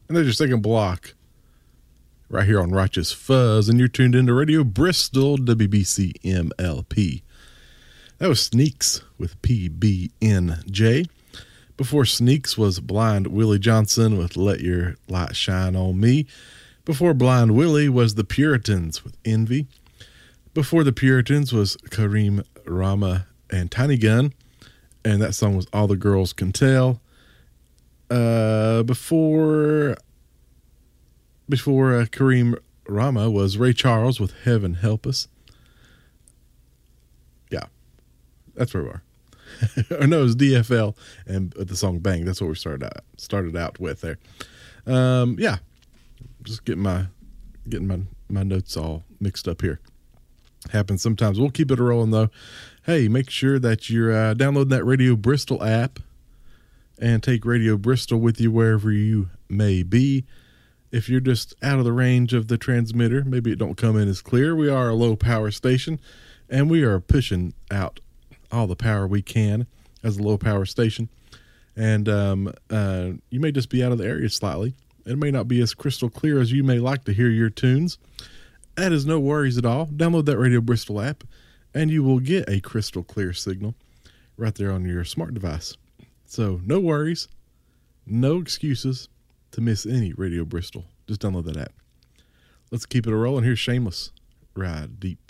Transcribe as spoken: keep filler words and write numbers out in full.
And there's your second block right here on Righteous Fuzz. And you're tuned into Radio Bristol, W B C M L P. That was Sneaks with P B N J. Before Sneaks was Blind Willie Johnson with Let Your Light Shine on Me. Before Blind Willie was the Puritans with Envy. Before the Puritans was Kareem Rama and Tiny Gun. And that song was All the Girls Can Tell. Uh, before before uh, Kareem Rama was Ray Charles with Heaven Help Us. Yeah, that's where we are. Or no, it was D F L and the song Bang. That's what we started out started out with there. Um, yeah, just getting my getting my my notes all mixed up here. Happens sometimes. We'll keep it rolling though. Hey, make sure that you're uh, downloading that Radio Bristol app and take Radio Bristol with you wherever you may be. If you're just out of the range of the transmitter, maybe it don't come in as clear. We are a low power station, and we are pushing out all the power we can as a low power station. And um, uh, you may just be out of the area slightly. It may not be as crystal clear as you may like to hear your tunes. That is no worries at all. Download that Radio Bristol app, and you will get a crystal clear signal right there on your smart device. So no worries, no excuses to miss any Radio Bristol. Just download that app. Let's keep it a rolling. Here's Shameless, Ride Deep.